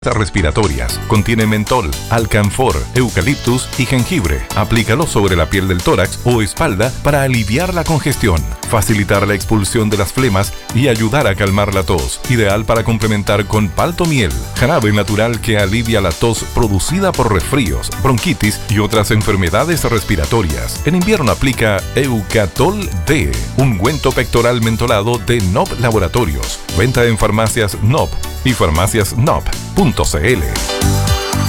respiratorias. Contiene mentol, alcanfor, eucaliptus y jengibre. Aplícalo sobre la piel del tórax o espalda para aliviar la congestión, facilitar la expulsión de las flemas y ayudar a calmar la tos. Ideal para complementar con paltomiel, jarabe natural que alivia la tos producida por resfríos, bronquitis y otras enfermedades respiratorias. En invierno aplica Eucatol D, ungüento pectoral mentolado de NOP Laboratorios. Venta en farmacias NOP y farmacias NOP.cl.